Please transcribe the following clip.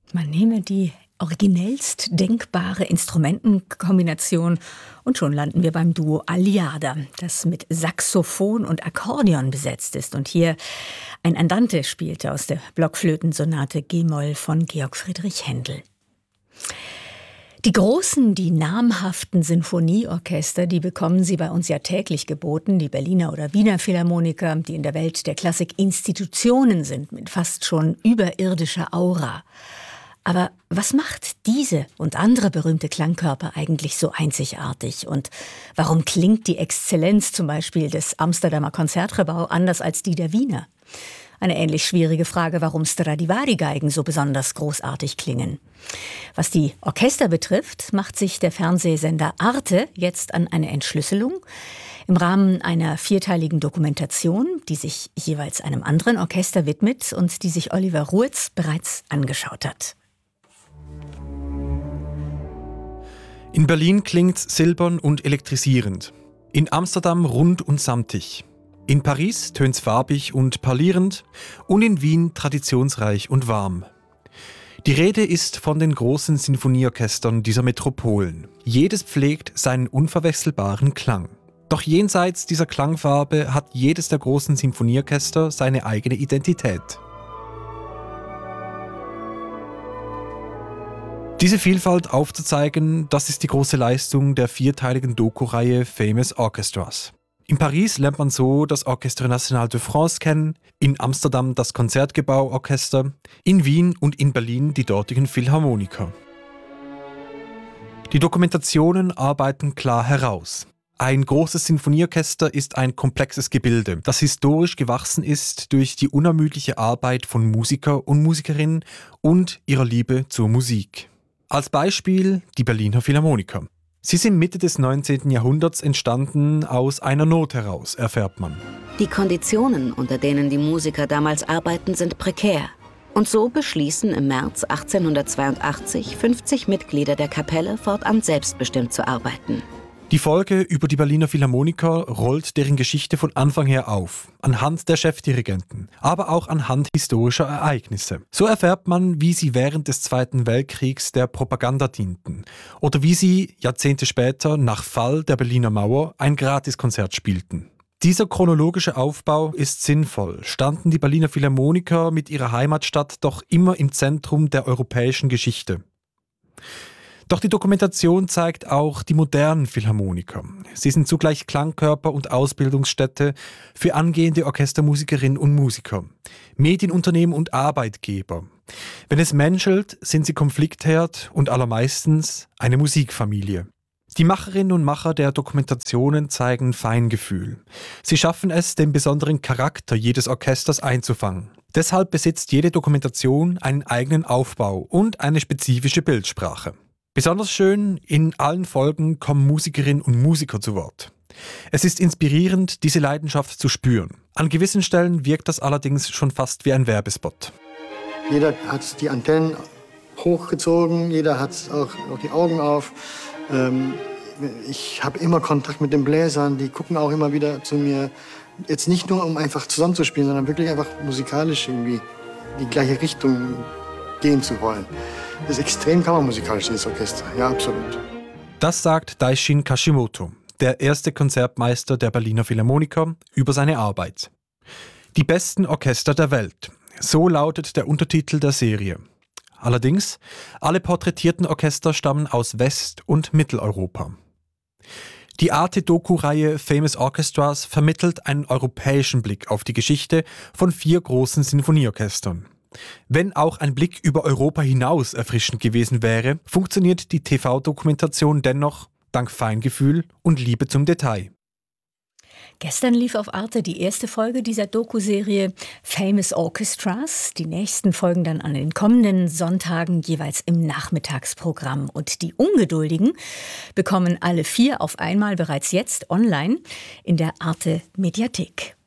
Man nehme die originellst denkbare Instrumentenkombination und schon landen wir beim Duo Aliada, das mit Saxophon und Akkordeon besetzt ist und hier ein Andante spielte aus der Blockflötensonate G-Moll von Georg Friedrich Händel. Die großen, die namhaften Sinfonieorchester, die bekommen Sie bei uns ja täglich geboten, die Berliner oder Wiener Philharmoniker, die in der Welt der Klassik Institutionen sind, mit fast schon überirdischer Aura. Aber was macht diese und andere berühmte Klangkörper eigentlich so einzigartig? Und warum klingt die Exzellenz zum Beispiel des Amsterdamer Konzertgebouw anders als die der Wiener? Eine ähnlich schwierige Frage, warum Stradivari-Geigen so besonders großartig klingen. Was die Orchester betrifft, macht sich der Fernsehsender Arte jetzt an eine Entschlüsselung im Rahmen einer 4-teiligen Dokumentation, die sich jeweils einem anderen Orchester widmet und die sich Oliver Ruetz bereits angeschaut hat. In Berlin klingt's silbern und elektrisierend. In Amsterdam rund und samtig. In Paris tönt's farbig und parlierend und in Wien traditionsreich und warm. Die Rede ist von den großen Sinfonieorchestern dieser Metropolen. Jedes pflegt seinen unverwechselbaren Klang. Doch jenseits dieser Klangfarbe hat jedes der großen Sinfonieorchester seine eigene Identität. Diese Vielfalt aufzuzeigen, das ist die große Leistung der 4-teiligen Doku-Reihe Famous Orchestras. In Paris lernt man so das Orchestre National de France kennen, in Amsterdam das Konzertgebouw-Orchester, in Wien und in Berlin die dortigen Philharmoniker. Die Dokumentationen arbeiten klar heraus. Ein großes Sinfonieorchester ist ein komplexes Gebilde, das historisch gewachsen ist durch die unermüdliche Arbeit von Musiker und Musikerinnen und ihrer Liebe zur Musik. Als Beispiel die Berliner Philharmoniker. Sie sind Mitte des 19. Jahrhunderts entstanden aus einer Not heraus, erfährt man. Die Konditionen, unter denen die Musiker damals arbeiten, sind prekär. Und so beschließen im März 1882 50 Mitglieder der Kapelle fortan selbstbestimmt zu arbeiten. Die Folge über die Berliner Philharmoniker rollt deren Geschichte von Anfang her auf, anhand der Chefdirigenten, aber auch anhand historischer Ereignisse. So erfährt man, wie sie während des Zweiten Weltkriegs der Propaganda dienten oder wie sie Jahrzehnte später, nach Fall der Berliner Mauer, ein Gratiskonzert spielten. Dieser chronologische Aufbau ist sinnvoll, standen die Berliner Philharmoniker mit ihrer Heimatstadt doch immer im Zentrum der europäischen Geschichte. Doch die Dokumentation zeigt auch die modernen Philharmoniker. Sie sind zugleich Klangkörper und Ausbildungsstätte für angehende Orchestermusikerinnen und Musiker, Medienunternehmen und Arbeitgeber. Wenn es menschelt, sind sie Konfliktherd und allermeistens eine Musikfamilie. Die Macherinnen und Macher der Dokumentationen zeigen Feingefühl. Sie schaffen es, den besonderen Charakter jedes Orchesters einzufangen. Deshalb besitzt jede Dokumentation einen eigenen Aufbau und eine spezifische Bildsprache. Besonders schön, in allen Folgen kommen Musikerinnen und Musiker zu Wort. Es ist inspirierend, diese Leidenschaft zu spüren. An gewissen Stellen wirkt das allerdings schon fast wie ein Werbespot. Jeder hat die Antennen hochgezogen, jeder hat auch die Augen auf. Ich habe immer Kontakt mit den Bläsern, die gucken auch immer wieder zu mir. Jetzt nicht nur, um einfach zusammenzuspielen, sondern wirklich einfach musikalisch irgendwie die gleiche Richtung gehen zu wollen. Das ist extrem kammermusikalisch, dieses Orchester. Ja, absolut. Das sagt Daishin Kashimoto, der erste Konzertmeister der Berliner Philharmoniker, über seine Arbeit. Die besten Orchester der Welt. So lautet der Untertitel der Serie. Allerdings, alle porträtierten Orchester stammen aus West- und Mitteleuropa. Die Arte-Doku-Reihe Famous Orchestras vermittelt einen europäischen Blick auf die Geschichte von 4 großen Sinfonieorchestern. Wenn auch ein Blick über Europa hinaus erfrischend gewesen wäre, funktioniert die TV-Dokumentation dennoch dank Feingefühl und Liebe zum Detail. Gestern lief auf Arte die erste Folge dieser Doku-Serie Famous Orchestras. Die nächsten folgen dann an den kommenden Sonntagen jeweils im Nachmittagsprogramm. Und die Ungeduldigen bekommen alle 4 auf einmal bereits jetzt online in der Arte-Mediathek.